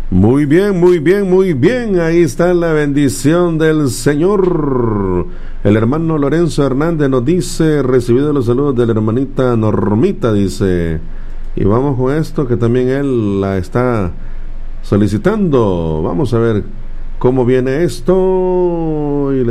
Muy bien, muy bien, muy bien. Ahí está la bendición del Señor. El hermano Lorenzo Hernández nos dice, recibido los saludos de la hermanita Normita, dice. Y vamos con esto que también él la está solicitando. Vamos a ver cómo viene esto. Y